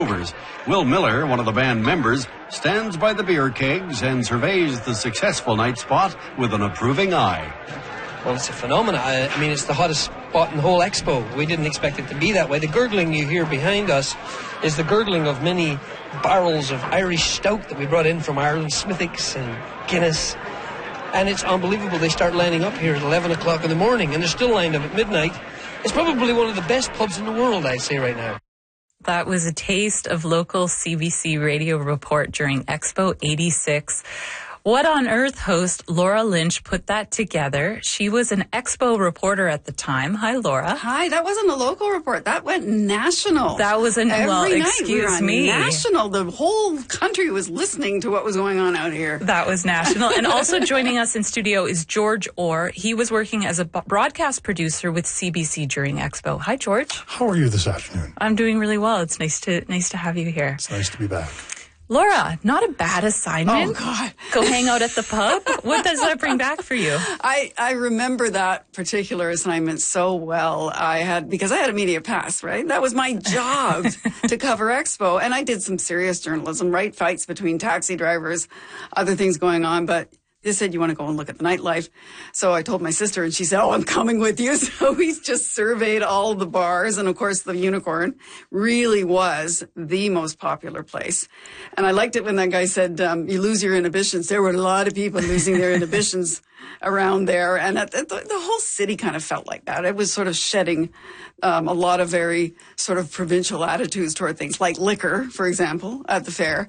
Will Miller, one of the band members, stands by the beer kegs and surveys the successful night spot with an approving eye. Well, it's a phenomenon. I mean, it's the hottest spot in the whole expo. We didn't expect it to be that way. The gurgling you hear behind us is the gurgling of many barrels of Irish stout that we brought in from Ireland, Smithwick's and Guinness. And it's unbelievable. They start lining up here at 11 o'clock in the morning, and they're still lined up at midnight. It's probably one of the best pubs in the world, I'd say, right now. That was a taste of local CBC radio report during Expo 86. What on Earth host Laura Lynch put that together. She was an Expo reporter at the time. Hi, Laura. Hi, that wasn't a local report. That went national. That was excuse me. National. The whole country was listening to what was going on out here. That was national. And also joining us in studio is George Orr. He was working as a broadcast producer with CBC during Expo. Hi, George. How are you this afternoon? I'm doing really well. It's nice to have you here. It's nice to be back. Laura, not a bad assignment. Oh, God. Go hang out at the pub. What does that bring back for you? I remember that particular assignment so well. Because I had a media pass, right? That was my job to cover Expo. And I did some serious journalism, right? Fights between taxi drivers, other things going on. But they said, you want to go and look at the nightlife? So I told my sister, and she said, I'm coming with you. So we just surveyed all the bars. And of course, the Unicorn really was the most popular place. And I liked it when that guy said, you lose your inhibitions. There were a lot of people losing their inhibitions around there. And the whole city kind of felt like that. It was sort of shedding a lot of very sort of provincial attitudes toward things like liquor, for example, at the fair.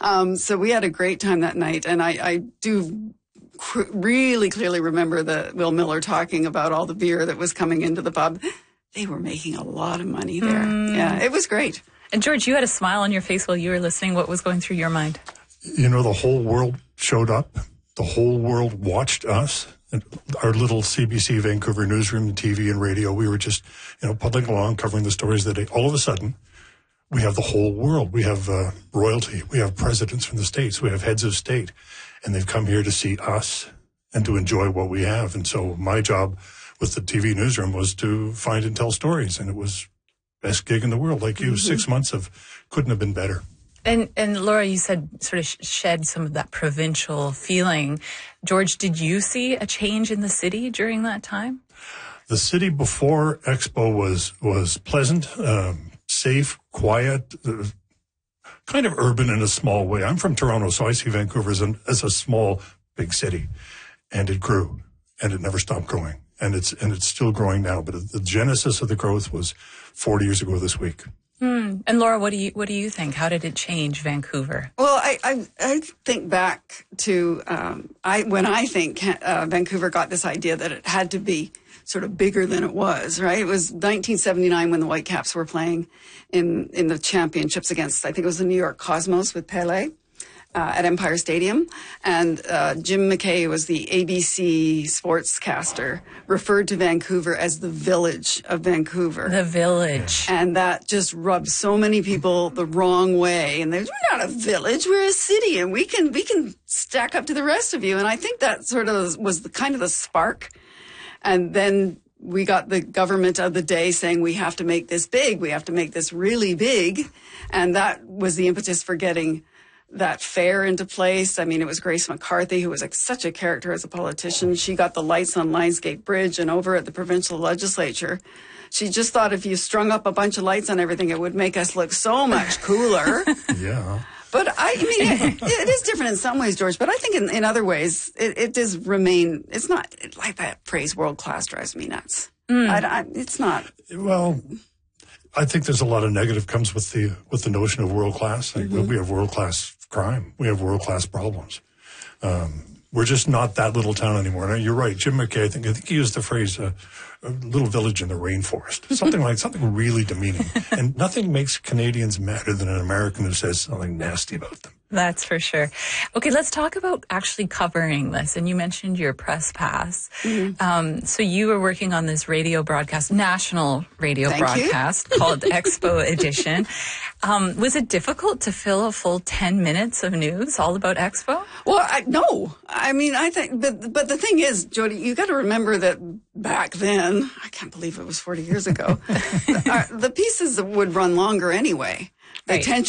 So we had a great time that night. And I do really clearly remember Will Miller talking about all the beer that was coming into the pub. They were making a lot of money there. Yeah, it was great. And George, you had a smile on your face while you were listening. What was going through your mind? You know, the whole world showed up. The whole world watched us. Our little CBC Vancouver newsroom, and TV and radio, we were just, puddling along, covering the stories that all of a sudden, we have the whole world. We have royalty. We have presidents from the states. We have heads of state. And they've come here to see us and to enjoy what we have. And so my job with the TV newsroom was to find and tell stories. And it was best gig in the world. Like you, 6 months couldn't have been better. And Laura, you said sort of shed some of that provincial feeling. George, did you see a change in the city during that time? The city before Expo was pleasant, safe, quiet, kind of urban in a small way. I'm from Toronto, so I see Vancouver as a small, big city. And it grew, and it never stopped growing. And it's still growing now. But the genesis of the growth was 40 years ago this week. And Laura, what do you think? How did it change Vancouver? Well, I think back to when I think Vancouver got this idea that it had to be sort of bigger than it was, right? It was 1979 when the Whitecaps were playing in the championships against, I think it was the New York Cosmos with Pele at Empire Stadium. And Jim McKay was the ABC sportscaster, referred to Vancouver as the village of Vancouver. The village. And that just rubbed so many people the wrong way. And we're not a village, we're a city, and we can stack up to the rest of you. And I think that sort of was kind of the spark. And then we got the government of the day saying we have to make this big. We have to make this really big. And that was the impetus for getting that fair into place. I mean, it was Grace McCarthy, who was such a character as a politician. She got the lights on Lionsgate Bridge and over at the provincial legislature. She just thought if you strung up a bunch of lights on everything, it would make us look so much cooler. Yeah. But I mean, it is different in some ways, George, but I think in other ways, it does remain, it's not like that phrase world class drives me nuts. It's not. Well, I think there's a lot of negative comes with the notion of world class. Like, we have world class crime. We have world class problems. We're just not that little town anymore. Now, you're right. Jim McKay, I think he used the phrase, a little village in the rainforest. Something really demeaning. And nothing makes Canadians madder than an American who says something nasty about them. That's for sure. Okay, let's talk about actually covering this. And you mentioned your press pass. So you were working on this radio broadcast, national radio broadcast called Expo Edition. Was it difficult to fill a full 10 minutes of news all about Expo? Well, no. I mean, I think, but the thing is, Jody, you got to remember that back then, I can't believe it was 40 years ago, the pieces would run longer anyway. The tension